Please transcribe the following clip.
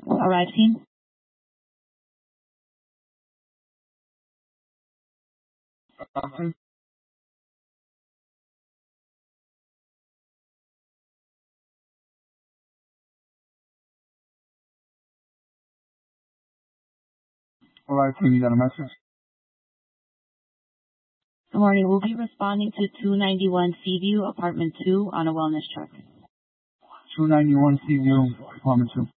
Arrive team. Alright, team, you got a message? Good morning. We'll be responding to 291 Seaview, apartment 2 on a wellness truck. 291 Seaview, apartment 2.